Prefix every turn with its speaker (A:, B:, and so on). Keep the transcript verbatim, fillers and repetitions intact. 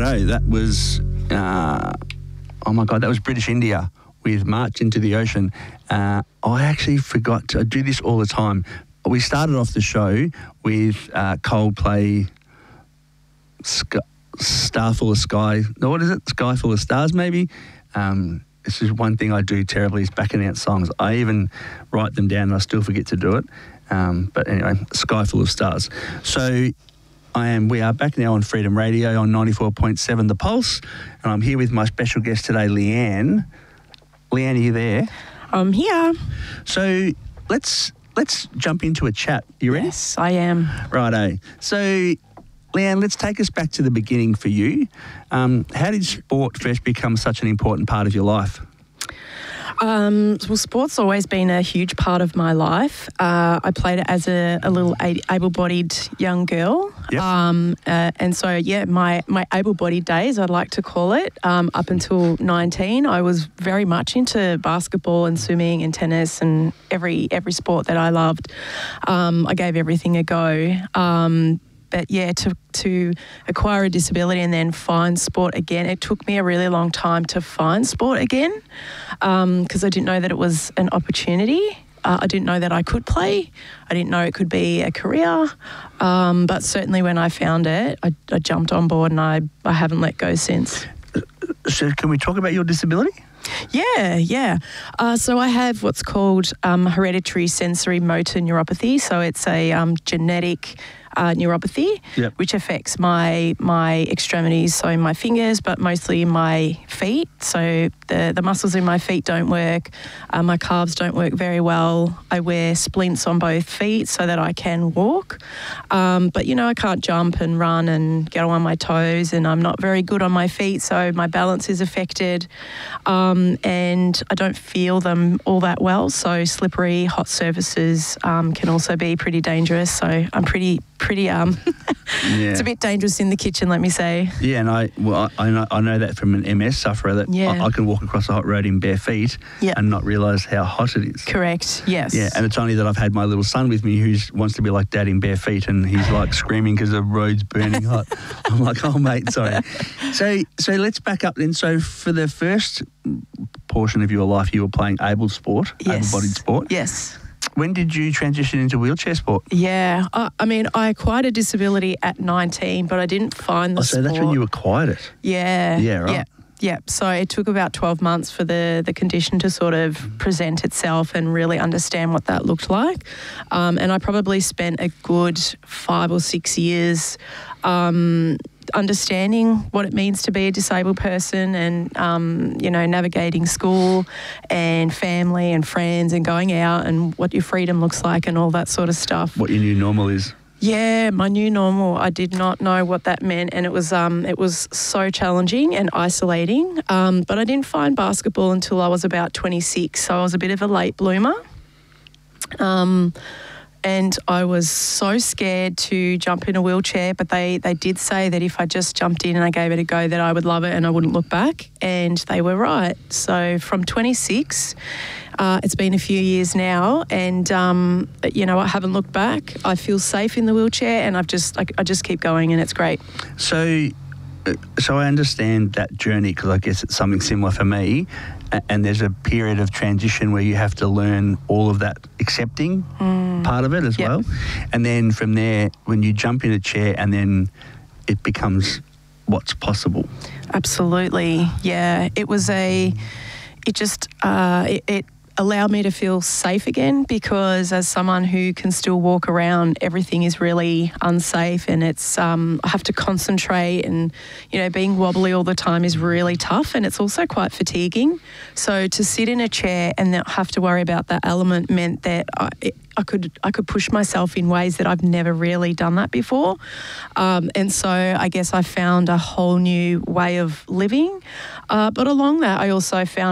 A: Righto, that was, uh, oh my God, that was British India with March Into the Ocean. Uh, I actually forgot to I do this all the time. We started off the show with uh, Coldplay, Sky, Star Full of Sky. No, what is it? Sky Full of Stars, maybe? Um, this is one thing I do terribly is backing out songs. I even write them down and I still forget to do it. Um, but anyway, Sky Full of Stars. So I am. We are back now on Freedom Radio on ninety-four point seven The Pulse. And I'm here with my special guest today, Leanne. Leanne, are you there?
B: I'm here.
A: So let's let's jump into a chat. You ready?
B: Yes, I am.
A: Righto. So, Leanne, let's take us back to the beginning for you. Um, how did sport first become such an important part of your life?
B: Um, well, sport's always been a huge part of my life. Uh, I played it as a, a little able-bodied young girl.
A: Yep.
B: Um, uh, and so, yeah, my, my able-bodied days, I'd like to call it, um, up until nineteen, I was very much into basketball and swimming and tennis and every every sport that I loved. Um, I gave everything a go. Um, But yeah, to to acquire a disability and then find sport again, it took me a really long time to find sport again because um, I didn't know that it was an opportunity. Uh, I didn't know that I could play. I didn't know it could be a career. Um, but certainly when I found it, I, I jumped on board and I, I haven't let go since.
A: So can we talk about your disability?
B: Yeah, yeah. Uh, so I have what's called um, hereditary sensory motor neuropathy. So it's a um, genetic uh, neuropathy,
A: yep.
B: which affects my my extremities, so my fingers, but mostly my feet. So the, the muscles in my feet don't work. Uh, my calves don't work very well. I wear splints on both feet so that I can walk. Um, but, you know, I can't jump and run and get on my toes, and I'm not very good on my feet, so my balance is affected. Um, and I don't feel them all that well, so slippery, hot surfaces um, can also be pretty dangerous. So I'm pretty, pretty, um,
A: yeah.
B: It's a bit dangerous in the kitchen, let me say.
A: Yeah, and I well, I, I, know, I know that from an M S sufferer that
B: yeah.
A: I, I can walk across a hot road in bare feet
B: yep.
A: and not realise how hot it is.
B: Correct, yes.
A: Yeah, and it's only that I've had my little son with me who wants to be like Dad in bare feet, and he's like screaming because the road's burning hot. I'm like, oh, mate, sorry. So, so let's back up then. So for the first portion of your life, you were playing able sport,
B: yes.
A: able-bodied sport.
B: Yes.
A: When did you transition into wheelchair sport?
B: Yeah, I, I mean, I acquired a disability at nineteen, but I didn't find the
A: oh, so
B: sport.
A: that's when you acquired it?
B: Yeah.
A: Yeah, right.
B: Yeah. Yeah, so it took about twelve months for the, the condition to sort of present itself and really understand what that looked like. Um, and I probably spent a good five or six years um, understanding what it means to be a disabled person and, um, you know, navigating school and family and friends and going out and what your freedom looks like and all that sort of stuff.
A: What your new normal is.
B: Yeah, my new normal. I did not know what that meant, and it was um, it was so challenging and isolating. Um, but I didn't find basketball until I was about twenty-six, so I was a bit of a late bloomer. Um, and I was so scared to jump in a wheelchair, but they, they did say that if I just jumped in and I gave it a go, that I would love it and I wouldn't look back, and they were right. So from twenty-six... Uh, it's been a few years now, and um, you know, I haven't looked back. I feel safe in the wheelchair, and I've just I, I just keep going, and it's great.
A: So, so I understand that journey because I guess it's something similar for me. And there's a period of transition where you have to learn all of that accepting mm. part of it as
B: yep.
A: well, and then from there, when you jump in a chair, and then it becomes what's possible.
B: Absolutely, yeah. It was a. It just uh, it. it allowed me to feel safe again, because as someone who can still walk around, everything is really unsafe, and it's um, I have to concentrate, and you know, being wobbly all the time is really tough, and it's also quite fatiguing. So to sit in a chair and not have to worry about that element meant that I, it, I could I could push myself in ways that I've never really done that before, um, and so I guess I found a whole new way of living. Uh, but along that, I also found